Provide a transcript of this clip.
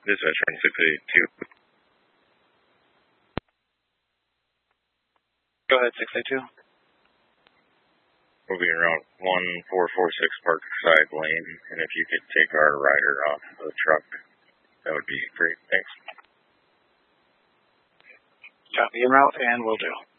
This veteran 682. Go ahead, 682. We'll be around 1446 Parkside Lane, and if you could take our rider off the truck, that would be great. Thanks. Copy en route, and will do.